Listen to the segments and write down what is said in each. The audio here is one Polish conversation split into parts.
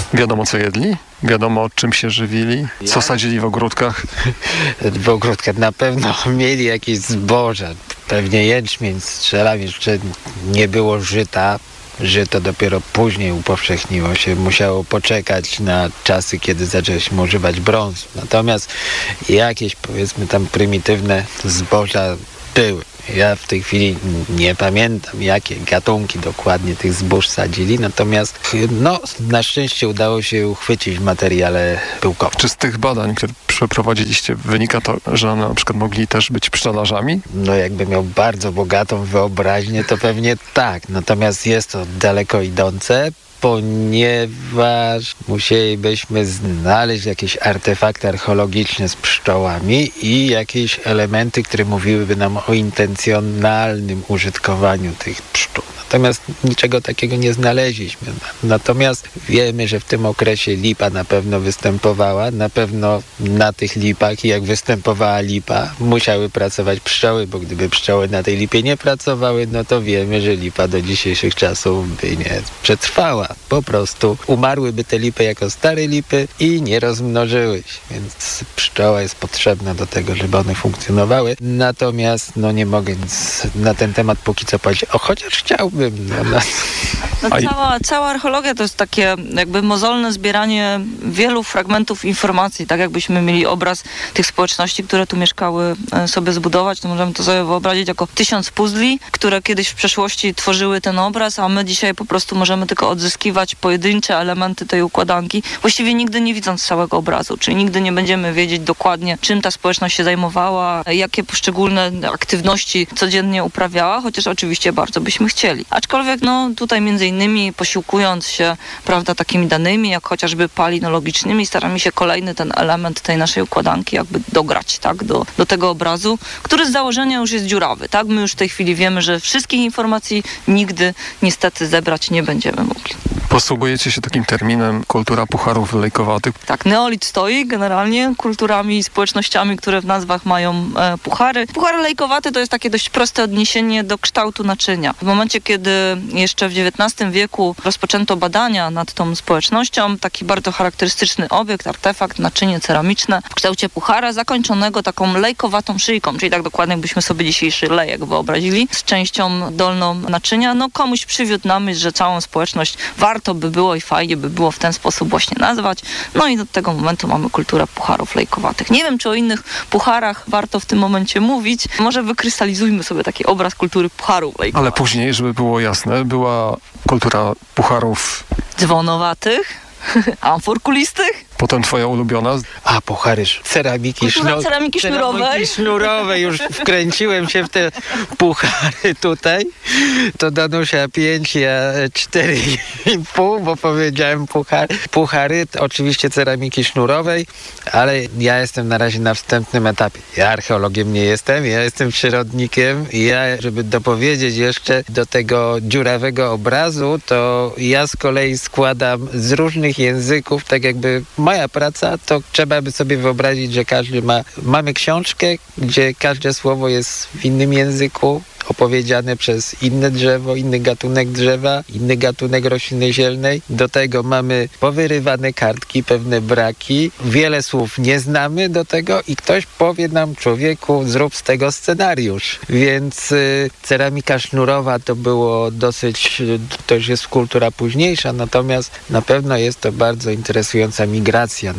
Wiadomo, co jedli? Wiadomo, czym się żywili? Co sadzili w ogródkach? W ogródkach na pewno mieli jakieś zboża. Pewnie jęczmień strzelam, jeszcze nie było żyta. Żyto dopiero później upowszechniło się. Musiało poczekać na czasy, kiedy zaczęliśmy używać brązu. Natomiast jakieś, powiedzmy, tam prymitywne zboża były. Ja w tej chwili nie pamiętam, jakie gatunki dokładnie tych zbóż sadzili, natomiast na szczęście udało się uchwycić w materiale pyłkowym. Czy z tych badań, które przeprowadziliście, wynika to, że one na przykład mogli też być pszczelarzami? No jakby miał bardzo bogatą wyobraźnię, to pewnie tak. Natomiast jest to daleko idące, ponieważ musielibyśmy znaleźć jakieś artefakty archeologiczne z pszczołami i jakieś elementy, które mówiłyby nam o intencjonalnym użytkowaniu tych pszczół. Natomiast niczego takiego nie znaleźliśmy. Natomiast wiemy, że w tym okresie lipa na pewno występowała. Na pewno na tych lipach, jak występowała lipa, musiały pracować pszczoły, bo gdyby pszczoły na tej lipie nie pracowały, no to wiemy, że lipa do dzisiejszych czasów by nie przetrwała. Po prostu umarłyby te lipy jako stare lipy i nie rozmnożyły się. Więc pszczoła jest potrzebna do tego, żeby one funkcjonowały. Natomiast nie mogę nic na ten temat póki co powiedzieć. Chociaż chciałbym. Cała archeologia to jest takie jakby mozolne zbieranie wielu fragmentów informacji. Tak jakbyśmy mieli obraz tych społeczności, które tu mieszkały, sobie zbudować, to możemy to sobie wyobrazić jako 1000 puzli, które kiedyś w przeszłości tworzyły ten obraz, a my dzisiaj po prostu możemy tylko odzyskiwać pojedyncze elementy tej układanki, właściwie nigdy nie widząc całego obrazu, czyli nigdy nie będziemy wiedzieć dokładnie, czym ta społeczność się zajmowała, jakie poszczególne aktywności codziennie uprawiała, chociaż oczywiście bardzo byśmy chcieli. Aczkolwiek tutaj między innymi posiłkując się, prawda, takimi danymi, jak chociażby palinologicznymi, staramy się kolejny ten element tej naszej układanki jakby dograć, tak, do tego obrazu, który z założenia już jest dziurawy, tak? My już w tej chwili wiemy, że wszystkich informacji nigdy niestety zebrać nie będziemy mogli. Posługujecie się takim terminem kultura pucharów lejkowatych? Tak, neolit stoi generalnie kulturami i społecznościami, które w nazwach mają puchary. Puchary lejkowate to jest takie dość proste odniesienie do kształtu naczynia. W momencie, kiedy jeszcze w XIX wieku rozpoczęto badania nad tą społecznością, taki bardzo charakterystyczny obiekt, artefakt, naczynie ceramiczne w kształcie puchara, zakończonego taką lejkowatą szyjką, czyli tak dokładnie jakbyśmy sobie dzisiejszy lejek wyobrazili, z częścią dolną naczynia. Komuś przywiódł na myśl, że całą społeczność warto by było i fajnie by było w ten sposób właśnie nazwać. I od tego momentu mamy kulturę pucharów lejkowatych. Nie wiem, czy o innych pucharach warto w tym momencie mówić. Może wykrystalizujmy sobie taki obraz kultury pucharów lejkowatych. Ale później, żeby było jasne, była kultura pucharów dzwonowatych, amfor kulistych. Potem twoja ulubiona? Puchary ceramiki sznurowej. Już wkręciłem się w te puchary tutaj. To Danusia 5, ja 4,5, bo powiedziałem puchary. Oczywiście ceramiki sznurowej, ale ja jestem na razie na wstępnym etapie. Ja archeologiem nie jestem, ja jestem przyrodnikiem. Żeby dopowiedzieć jeszcze do tego dziurawego obrazu, to ja z kolei składam z różnych języków, tak jakby moja praca, to trzeba by sobie wyobrazić, że mamy książkę, gdzie każde słowo jest w innym języku, opowiedziane przez inne drzewo, inny gatunek drzewa, inny gatunek rośliny zielnej. Do tego mamy powyrywane kartki, pewne braki. Wiele słów nie znamy do tego i ktoś powie nam, człowieku, zrób z tego scenariusz. Więc ceramika sznurowa to już jest kultura późniejsza, natomiast na pewno jest to bardzo interesująca migracja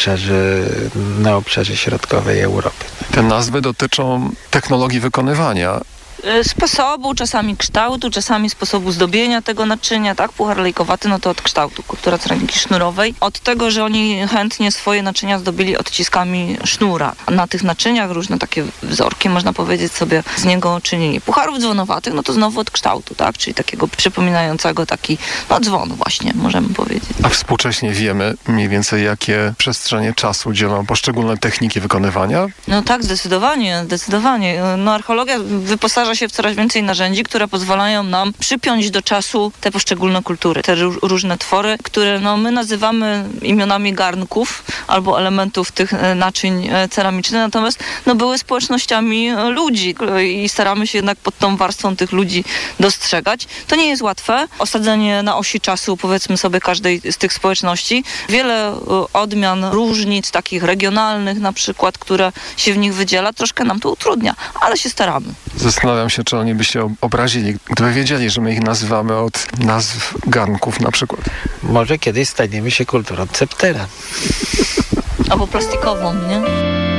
na obszarze środkowej Europy. Te nazwy dotyczą technologii wykonywania. Sposobu, czasami kształtu, czasami sposobu zdobienia tego naczynia, tak? Puchar lejkowaty, to od kształtu, kultura ceramiki sznurowej. Od tego, że oni chętnie swoje naczynia zdobili odciskami sznura. Na tych naczyniach różne takie wzorki, można powiedzieć, sobie z niego czynili. Pucharów dzwonowatych, to znowu od kształtu, tak? Czyli takiego przypominającego taki, dzwon właśnie, możemy powiedzieć. A współcześnie wiemy mniej więcej, jakie przestrzenie czasu dzielą poszczególne techniki wykonywania? Tak, zdecydowanie. Archeologia wyposaża powtarza się w coraz więcej narzędzi, które pozwalają nam przypiąć do czasu te poszczególne kultury, te różne twory, które my nazywamy imionami garnków albo elementów tych naczyń ceramicznych, natomiast były społecznościami ludzi i staramy się jednak pod tą warstwą tych ludzi dostrzegać. To nie jest łatwe. Osadzenie na osi czasu, powiedzmy sobie, każdej z tych społeczności. Wiele odmian, różnic takich regionalnych na przykład, które się w nich wydziela, troszkę nam to utrudnia, ale się staramy. Zastanawiam się, czy oni by się obrazili, gdyby wiedzieli, że my ich nazywamy od nazw garnków na przykład. Może kiedyś staniemy się kulturą ceptera. Albo plastikową, nie?